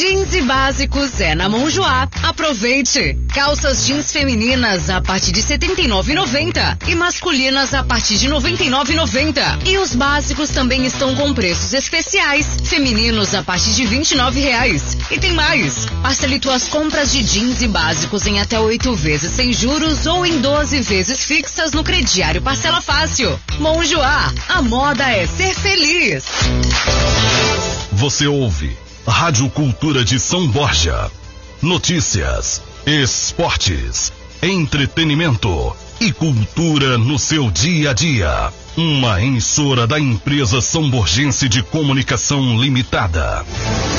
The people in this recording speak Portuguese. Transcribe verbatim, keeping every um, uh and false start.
Jeans e básicos é na Monjoá. Aproveite! Calças jeans femininas a partir de setenta e nove reais e noventa centavos e masculinas a partir de noventa e nove reais e noventa centavos. E os básicos também estão com preços especiais. Femininos a partir de vinte e nove reais. E tem mais! Parcele tuas compras de jeans e básicos em até oito vezes sem juros ou em doze vezes fixas no crediário Parcela Fácil. Monjoá, a moda é ser feliz. Você ouve Rádio Cultura de São Borja. Notícias, esportes, entretenimento e cultura no seu dia a dia. Uma emissora da empresa São Borgense de Comunicação Limitada.